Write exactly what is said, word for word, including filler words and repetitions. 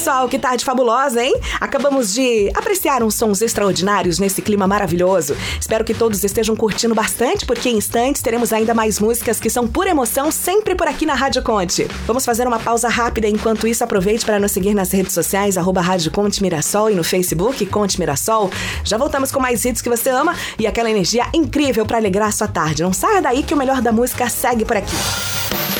pessoal, que tarde fabulosa, hein? Acabamos de apreciar uns sons extraordinários nesse clima maravilhoso. Espero que todos estejam curtindo bastante, porque em instantes teremos ainda mais músicas que são pura emoção, sempre por aqui na Rádio Conte. Vamos fazer uma pausa rápida, enquanto isso aproveite para nos seguir nas redes sociais, arroba Rádio Conte Mirassol, e no Facebook, Conte Mirassol. Já voltamos com mais hits que você ama e aquela energia incrível para alegrar a sua tarde. Não saia daí que o melhor da música segue por aqui.